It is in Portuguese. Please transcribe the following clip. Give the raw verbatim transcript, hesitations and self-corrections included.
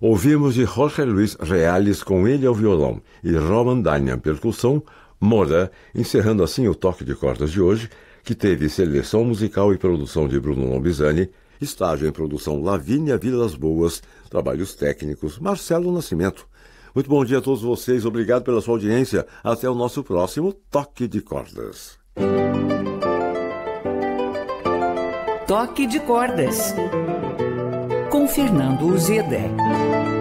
Ouvimos de Jorge Luis Reales com ele ao violão e Roman Danian percussão, Mora, encerrando assim o toque de cordas de hoje, que teve seleção musical e produção de Bruno Lombizani, estágio em produção Lavínia Vilas Boas, trabalhos técnicos Marcelo Nascimento. Muito bom dia a todos vocês, obrigado pela sua audiência. Até o nosso próximo Toque de Cordas. Toque de Cordas, com Fernando Uzeda.